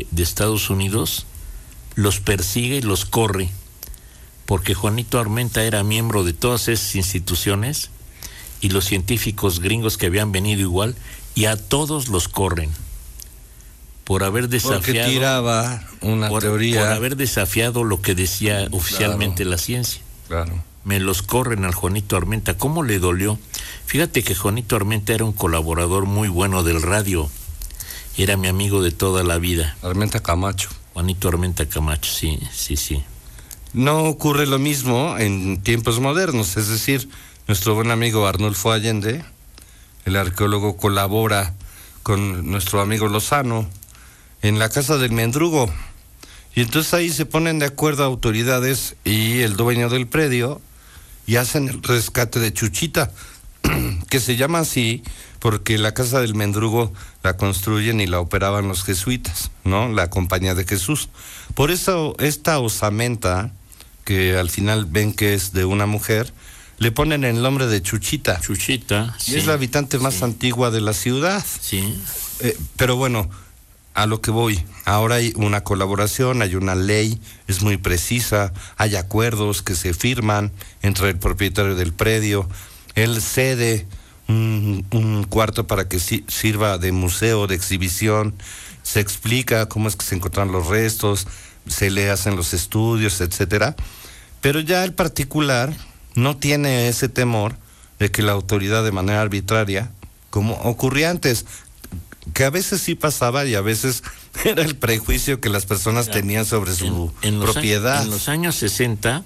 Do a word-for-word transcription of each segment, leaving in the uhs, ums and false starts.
de, de Estados Unidos los persigue y los corre, porque Juanito Armenta era miembro de todas esas instituciones y los científicos gringos que habían venido igual, y a todos los corren por haber desafiado, porque tiraba una por, teoría, por haber desafiado lo que decía oficialmente claro, la ciencia. Claro. Me los corren al Juanito Armenta. ¿Cómo le dolió? Fíjate que Juanito Armenta era un colaborador muy bueno del radio, era mi amigo de toda la vida. Armenta Camacho. Juanito Armenta Camacho, sí, sí, sí. No ocurre lo mismo en tiempos modernos, es decir, nuestro buen amigo Arnulfo Allende, el arqueólogo, colabora con nuestro amigo Lozano en la casa del Mendrugo, y entonces ahí se ponen de acuerdo autoridades y el dueño del predio y hacen el rescate de Chuchita, que se llama así porque la casa del Mendrugo la construyen y la operaban los jesuitas, ¿no? La Compañía de Jesús. Por eso esta osamenta, que al final ven que es de una mujer, le ponen el nombre de Chuchita. Chuchita, y sí, es la habitante más sí. antigua de la ciudad. Sí. Eh, pero bueno, a lo que voy, ahora hay una colaboración, hay una ley, es muy precisa, hay acuerdos que se firman entre el propietario del predio, él cede un, un cuarto para que si, sirva de museo, de exhibición, se explica cómo es que se encontraron los restos, se le hacen los estudios, etcétera, pero ya el particular no tiene ese temor de que la autoridad de manera arbitraria, como ocurría antes, que a veces sí pasaba y a veces era el prejuicio que las personas claro. tenían sobre su en, en propiedad. A, en los años sesenta,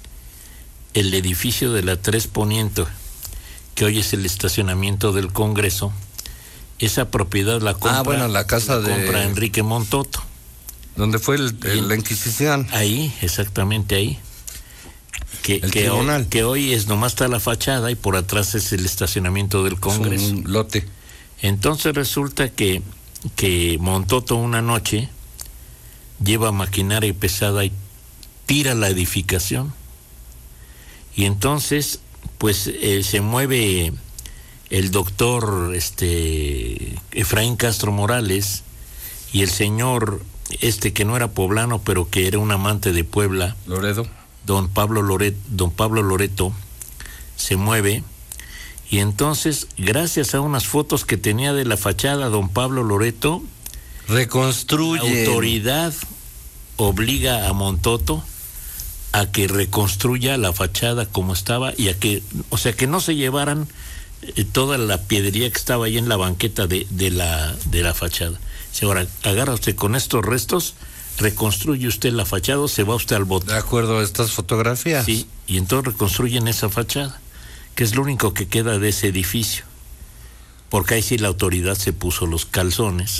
el edificio de la Tres Poniente, que hoy es el estacionamiento del Congreso, esa propiedad la compra, ah, bueno, la casa la de compra Enrique Montoto. Donde fue el, el, la Inquisición. Ahí, exactamente ahí. Que, que, hoy, que hoy es nomás está la fachada y por atrás es el estacionamiento del Congreso. Es un lote. Entonces resulta que, que Montoto una noche lleva maquinaria pesada y tira la edificación. Y entonces, pues eh, se mueve el doctor este, Efraín Castro Morales y el señor este que no era poblano, pero que era un amante de Puebla. Loredo. Don Pablo Loreto, don Pablo Loreto se mueve. Y entonces, gracias a unas fotos que tenía de la fachada, don Pablo Loreto reconstruye. La autoridad obliga a Montoto a que reconstruya la fachada como estaba y a que, o sea, que no se llevaran eh, toda la piedrería que estaba ahí en la banqueta de, de la de la fachada. Si ahora agarra usted con estos restos, reconstruye usted la fachada o se va usted al bote. De acuerdo a estas fotografías. Sí, y entonces reconstruyen esa fachada, que es lo único que queda de ese edificio, porque ahí sí la autoridad se puso los calzones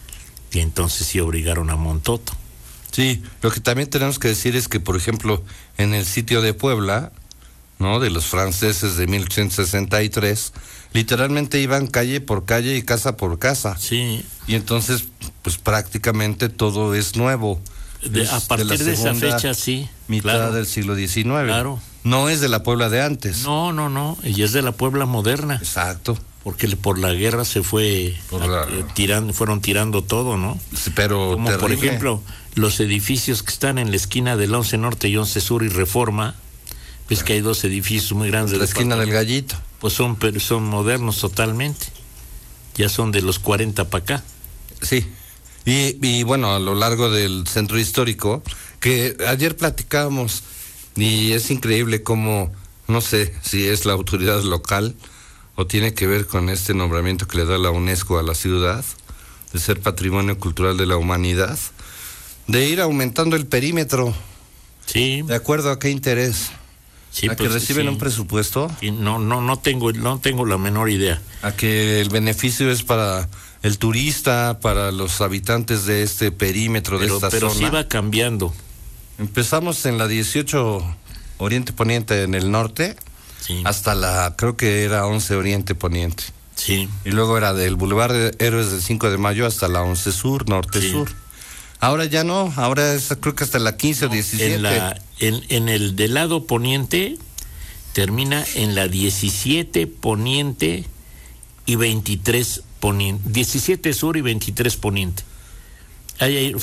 y entonces sí obligaron a Montoto. Sí, lo que también tenemos que decir es que, por ejemplo, en el sitio de Puebla, ¿no?, de los franceses de mil ochocientos sesenta y tres, literalmente iban calle por calle y casa por casa. Sí. Y entonces, pues prácticamente todo es nuevo. De, es a partir de, de esa fecha, sí. Mitad claro, del siglo diecinueve. Claro. No es de la Puebla de antes. No, no, no, y es de la Puebla moderna. Exacto. Porque por la guerra se fue por la... eh, tirando, fueron tirando todo, ¿no? Sí, pero como terrible. Por ejemplo, los edificios que están en la esquina del once Norte y once Sur y Reforma, ves que hay dos edificios muy grandes. La de esquina del Gallito. Pues son, son modernos totalmente. Ya son de los cuarenta para acá. Sí. Y, y bueno, a lo largo del centro histórico, que ayer platicábamos, y es increíble cómo, no sé si es la autoridad local o tiene que ver con este nombramiento que le da la UNESCO a la ciudad, de ser Patrimonio Cultural de la Humanidad, de ir aumentando el perímetro. Sí. ¿De acuerdo a qué interés? Sí, ¿A pues, que reciben sí. un presupuesto? Sí, no, no, no tengo, no tengo la menor idea. ¿A que el beneficio es para el turista, para los habitantes de este perímetro, pero, de esta pero zona? Pero sí va cambiando. Empezamos en la dieciocho Oriente Poniente en el norte, sí, hasta la, creo que era once Oriente Poniente. Sí. Y luego era del Boulevard de Héroes del cinco de mayo hasta la once Sur, Norte sí. Sur. Ahora ya no, ahora es creo que hasta la quince no, o diecisiete. En, la, en, en el del lado poniente termina en la diecisiete Poniente y veintitrés Poniente. diecisiete Sur y veintitrés Poniente. Ahí hay